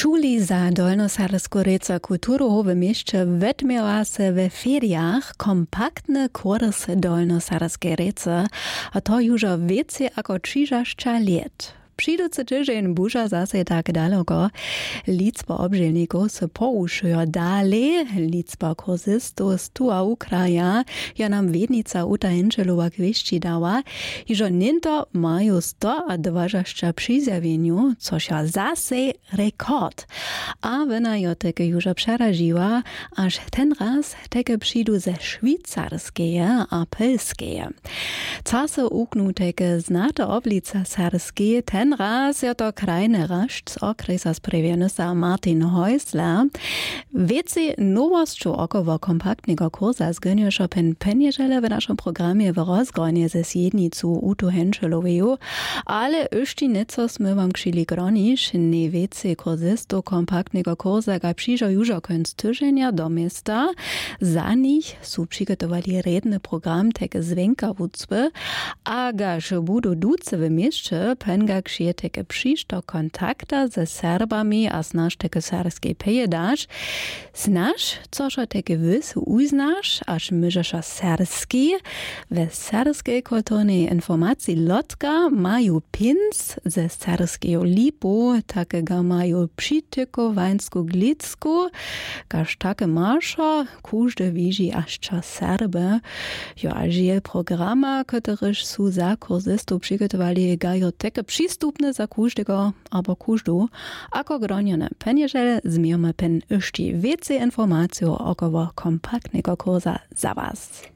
Šuli za Dolnosarsku kulturu w mieście wetmiała se we feriach kompaktny kurs Dolnosarskiej rece, a to już więcej jako 30 lat. Przyjducy tydzień burza zase tak daleko. Liczba obżelników se pouczyła dalej. Liczba kursystów z tuła Ukraja ja nam wiednica utajenčelowa kwieści dała, i że niento mają 120 przyzjawieniu, což ja zase rekord. A wena jo teke już przeraziła, aż ten raz teke przyjdu ze szwajcarskie a polskie. Czasy uknu teke znate oblica sarskie, ten raz je to krajny rašt z okresa sprevjenusa Martin Häusler. Więcej nowością około kompaktnego kursa zgoniosza pen penjeżele w naszym programie w rozgronie ze sjednicu Utu Henscheloweju, ale jeszcze nieco sme wam křili groniš, nie więcej kursistów kompaktnego kursa ga przyjrzą już końc tyżenia do miasta. Za nich są przygotowali redny program teke zwenka wucby, a gaż budu duce w mieście, pen ga teke przyjšto kontakta ze Serbami a znaš teke serbskiej pejedaš. Znaš, cože teke wys uznaš, aż myžeša serski. We serskiej kulturnej informacji lotka mają pins ze serskiego lipu, takega mają przytykowańsku glitsku, każ takie marsza, każdy widzi aż czas Serby. Jo, a żyje programa, któryż są za kursystów przygotowali, gajo teke przystupne za każdego, albo każdą, ako gronione penjeżele zmiemy pen jeszcze więcej informacji około kompaktnego kursa za was.